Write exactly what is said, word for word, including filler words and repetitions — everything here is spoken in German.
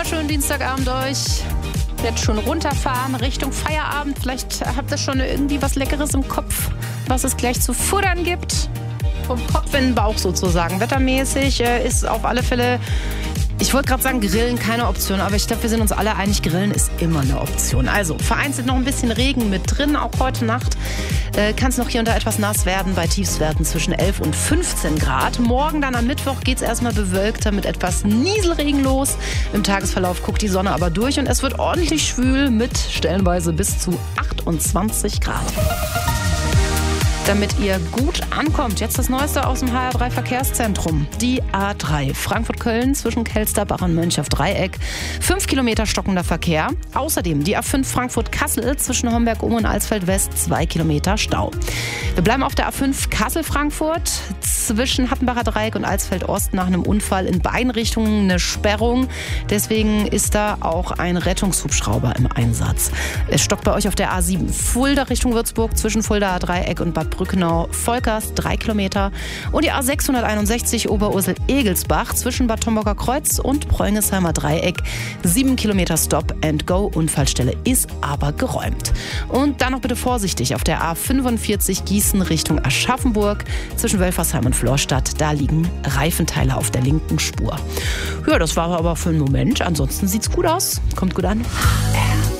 wunderschönen Dienstagabend euch. Jetzt schon runterfahren Richtung Feierabend. Vielleicht habt ihr schon irgendwie was Leckeres im Kopf, was es gleich zu futtern gibt. Vom Kopf in den Bauch sozusagen. Wettermäßig äh, ist auf alle Fälle, ich wollte gerade sagen, Grillen keine Option, aber ich glaube, wir sind uns alle einig, Grillen ist immer eine Option. Also vereinzelt noch ein bisschen Regen mit drin, auch heute Nacht. Äh, kann es noch hier und da etwas nass werden, bei Tiefstwerten zwischen elf und fünfzehn Grad. Morgen dann am Mittwoch geht es erstmal bewölkter mit etwas Nieselregen los. Im Tagesverlauf guckt die Sonne aber durch und es wird ordentlich schwül mit stellenweise bis zu achtundzwanzig Grad. Damit ihr gut ankommt, jetzt das Neueste aus dem H R drei Verkehrszentrum. Die A drei Frankfurt-Köln zwischen Kelsterbach und Mönch auf Dreieck. Fünf Kilometer stockender Verkehr. Außerdem die A fünf Frankfurt-Kassel zwischen Homberg-Ohm und Alsfeld-West. Zwei Kilometer Stau. Wir bleiben auf der A fünf Kassel-Frankfurt zwischen Hattenbacher Dreieck und Alsfeld-Ost nach einem Unfall in beiden Richtungen eine Sperrung. Deswegen ist da auch ein Rettungshubschrauber im Einsatz. Es stockt bei euch auf der A sieben Fulda Richtung Würzburg zwischen Fuldaer Dreieck und Bad Brückenau, Volkers, drei Kilometer. Und die A sechshunderteinundsechzig Oberursel-Egelsbach zwischen Bad Homburger Kreuz und Preungesheimer Dreieck. sieben Kilometer Stop-and-Go. Unfallstelle ist aber geräumt. Und dann noch bitte vorsichtig auf der A fünfundvierzig Gießen Richtung Aschaffenburg zwischen Wölfersheim und Florstadt. Da liegen Reifenteile auf der linken Spur. Ja, das war aber für einen Moment. Ansonsten sieht's gut aus. Kommt gut an.